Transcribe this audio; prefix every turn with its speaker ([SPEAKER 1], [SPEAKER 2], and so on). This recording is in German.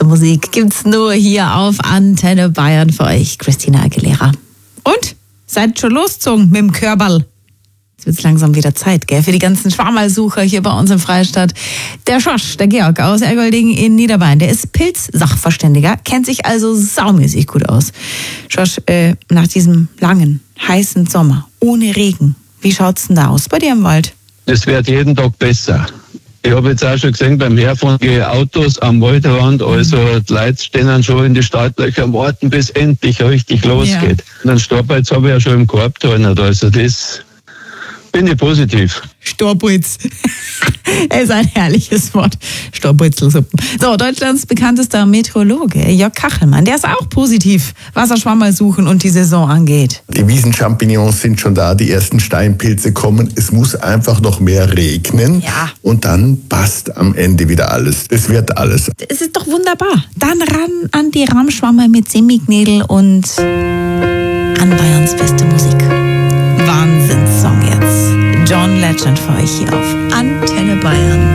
[SPEAKER 1] beste Musik gibt's nur hier auf Antenne Bayern für euch. Christina Aguilera. Und? Seid schon losgezogen mit dem Körperl. Jetzt wird's langsam wieder Zeit, gell? Für die ganzen Schwammerlsucher hier bei uns im Freistaat. Der Schorsch, der Georg aus Ergolding in Niederbayern, der ist Pilzsachverständiger, kennt sich also saumäßig gut aus. Schorsch, nach diesem langen, heißen Sommer, ohne Regen, wie schaut's denn da aus bei dir im Wald?
[SPEAKER 2] Es wird jeden Tag besser. Ich habe jetzt auch schon gesehen, beim Herfahren gehen Autos am Waldrand, also die Leute stehen dann schon in die Startlöcher, warten, bis endlich richtig losgeht. Und dann Starbeiz habe ich ja schon im Korb drin, also das bin ich positiv.
[SPEAKER 1] Starbeiz. Ist ein herrliches Wort. Starbeizelsuppen. So, Deutschlands bekanntester Meteorologe, Jörg Kachelmann, der ist auch positiv, was Schwammerl suchen und die Saison angeht.
[SPEAKER 3] Die Wiesenchampignons sind schon da, die ersten Steinpilze kommen. Es muss einfach noch mehr regnen.
[SPEAKER 1] Ja.
[SPEAKER 3] Und dann passt am Ende wieder alles. Es wird alles.
[SPEAKER 1] Es ist doch wunderbar. Dann ran an die Rahmschwammerl mit Semignädel und an Bayerns beste Musik. Wahnsinnssong jetzt. John Legend für euch hier auf Antenne Bayern.